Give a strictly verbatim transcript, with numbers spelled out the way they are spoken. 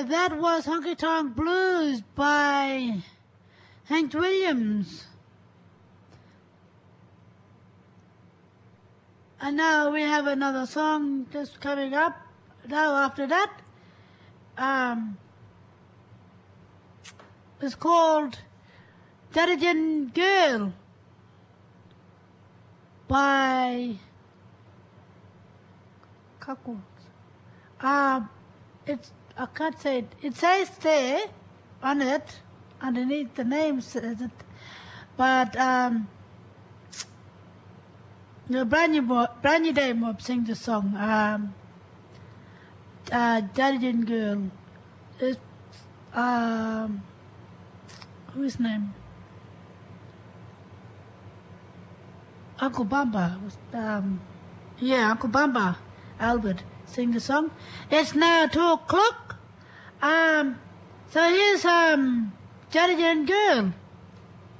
that was Honky Tonk Blues by Hank Williams. And now we have another song just coming up. Now after that, um, it's called Darjan Girl by Kaku. Um, it's, I can't say it. It says there on it, underneath the name says it, but um, the Brandy Brandy Day Mob sing the song. Um, uh, Darjan Girl. It's, um, whose name? Uncle Bamba. Um, yeah, Uncle Bamba, Albert, sing the song. It's now two o'clock. Um, so here's um, Darjan Girl.